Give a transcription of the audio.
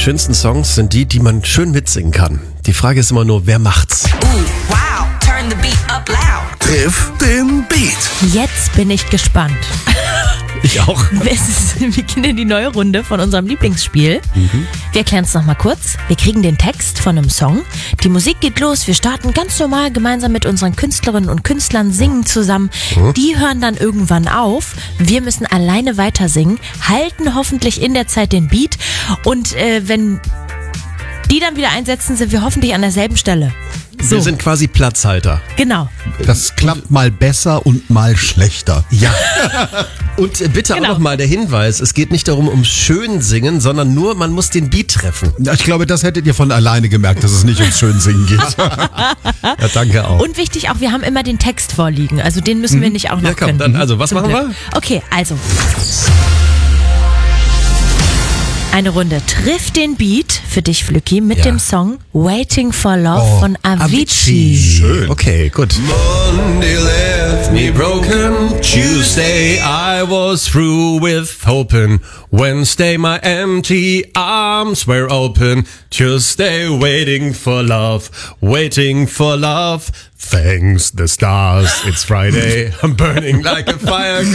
schönsten Songs sind die man schön mitsingen kann. Die Frage ist immer nur, wer macht's? Wow, turn the beat up loud. Triff den Beat. Jetzt bin ich gespannt. Ich auch. Wir beginnen die neue Runde von unserem Lieblingsspiel. Wir erklären es nochmal kurz. Wir kriegen den Text von einem Song. Die Musik geht los. Wir starten ganz normal gemeinsam mit unseren Künstlerinnen und Künstlern, singen zusammen. Die hören dann irgendwann auf. Wir müssen alleine weiter singen, halten hoffentlich in der Zeit den Beat. Und wenn die dann wieder einsetzen, sind wir hoffentlich an derselben Stelle. So. Wir sind quasi Platzhalter. Genau. Das klappt mal besser und mal schlechter. Ja. Und bitte Genau. auch nochmal der Hinweis, es geht nicht darum, um schön singen, sondern nur, man muss den Beat treffen. Ich glaube, das hättet ihr von alleine gemerkt, dass es nicht ums Schönsingen geht. Ja, danke auch. Und wichtig auch, wir haben immer den Text vorliegen. Also den müssen wir nicht auch noch Ja, komm, können. dann, also, was machen wir? Okay, also. Eine Runde Triff den Beat für dich, Flücki, mit Ja. dem Song Waiting for Love von Avicii. Schön. Okay, gut. Monday left me broken. Tuesday I was through with hoping. Wednesday my empty arms were open. Tuesday waiting for love. Waiting for love. Thanks the stars, it's Friday. I'm burning like a fire.